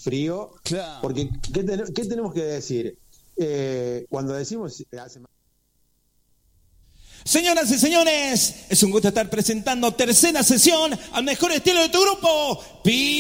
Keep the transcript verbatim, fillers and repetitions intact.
frío. Claro. Porque, ¿qué, ten, ¿qué tenemos que decir? Eh, cuando decimos... Hace... Señoras y señores, es un gusto estar presentando tercera sesión al mejor estilo de tu grupo. Pi